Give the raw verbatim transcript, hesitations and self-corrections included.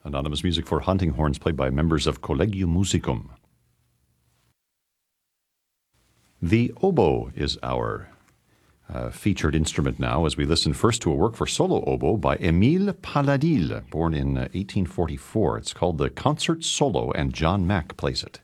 Anonymous music for hunting horns played by members of Collegium Musicum. The oboe is our uh, featured instrument now as we listen first to a work for solo oboe by Émile Paladil, born in uh, eighteen forty-four. It's called the Concert Solo, and John Mack plays it.